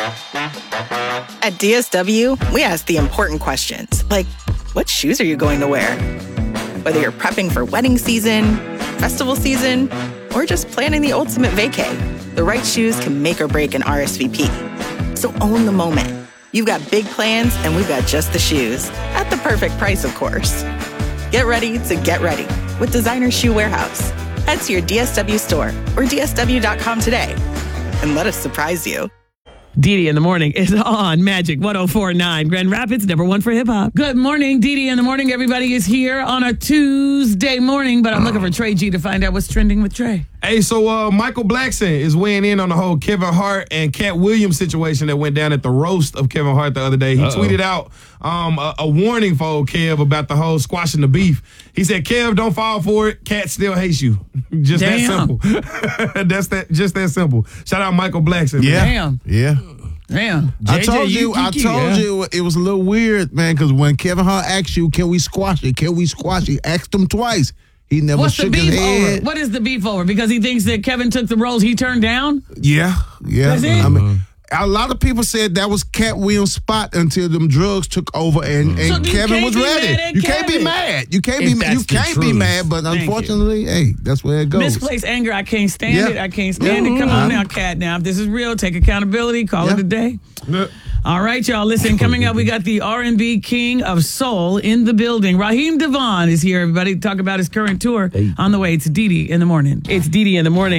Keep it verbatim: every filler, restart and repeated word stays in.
At D S W, we ask the important questions, like, what shoes are you going to wear? Whether you're prepping for wedding season, festival season, or just planning the ultimate vacay, the right shoes can make or break an R S V P. So own the moment. You've got big plans, and we've got just the shoes. At the perfect price, of course. Get ready to get ready with Designer Shoe Warehouse. Head to your D S W store or D S W dot com today and let us surprise you. Dee in the Morning is on Magic one oh four point nine. Grand Rapids, number one for hip hop. Good morning, Dee in the Morning. Everybody is here on a Tuesday morning, but I'm looking for Trey G to find out what's trending with Trey. Hey, so uh, Michael Blackson is weighing in on the whole Kevin Hart and Cat Williams situation that went down at the roast of Kevin Hart the other day. He Uh-oh. tweeted out um, a, a warning for old Kev about the whole squashing the beef. He said, Kev, don't fall for it. Cat still hates you. Just Damn. that simple. That's that. Just that simple. Shout out Michael Blackson. Yeah. Damn. Yeah. Damn. I J J, told you, you I kiki, told yeah. you it was a little weird, man, because when Kevin Hart asked you, can we squash it? Can we squash it? Asked him twice. He never What's the shook beef his head. over? What is the beef over? Because he thinks that Kevin took the roles he turned down? Yeah, yeah. That's it? I mean, a lot of people said that was Cat Williams' spot until them drugs took over and, and So you Kevin can't was be ready. mad at You can't be Kevin. mad. You can't If be mad. You that's the can't be truth. mad, but Thank unfortunately, hey, that's where it goes. Misplaced anger, I can't stand Yeah. it. I can't stand Yeah. it. Come on Mhm. now, Cat. Now, if this is real, take accountability. Call Yeah. it a day. Yeah. All right, y'all. Listen, coming up, we got the R and B king of soul in the building. Raheem Devon is here, everybody, to talk about his current tour. On the way, it's Dee Dee in the Morning. It's Dee Dee in the Morning.